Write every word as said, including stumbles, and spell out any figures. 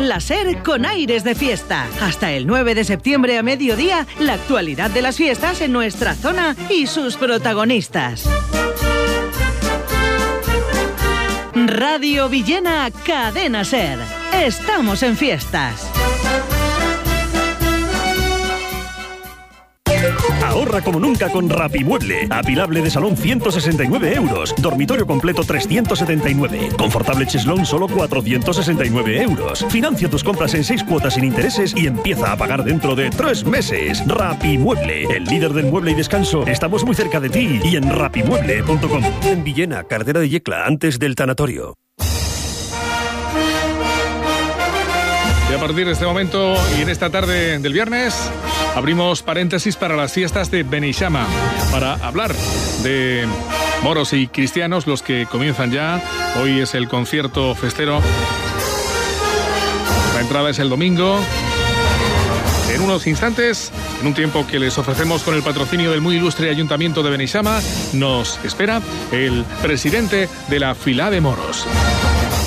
La SER con aires de fiesta. Hasta el nueve de septiembre a mediodía, la actualidad de las fiestas en nuestra zona y sus protagonistas. Radio Villena, Cadena SER. Estamos en fiestas. Ahorra como nunca con Rapimueble. Apilable de salón ciento sesenta y nueve euros. Dormitorio completo trescientos setenta y nueve. Confortable cheslón solo cuatrocientos sesenta y nueve euros. Financia tus compras en seis cuotas sin intereses y empieza a pagar dentro de tres meses. Rapimueble, el líder del mueble y descanso. Estamos muy cerca de ti y en rapimueble punto com. En Villena, carretera de Yecla, antes del tanatorio. Y a partir de este momento y en esta tarde del viernes abrimos paréntesis para las fiestas de Beneixama, para hablar de moros y cristianos, los que comienzan ya. Hoy es el concierto festero. La entrada es el domingo. En unos instantes, en un tiempo que les ofrecemos con el patrocinio del muy ilustre Ayuntamiento de Beneixama, nos espera el presidente de la Fila de Moros.